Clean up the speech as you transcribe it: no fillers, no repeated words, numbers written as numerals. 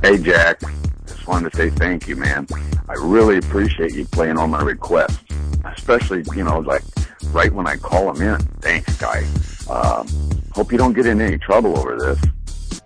Hey, Jack. Just wanted to say thank you, man. I really appreciate you playing all my requests, especially, like right when I call them in. Thanks, guy. Hope you don't get in any trouble over this.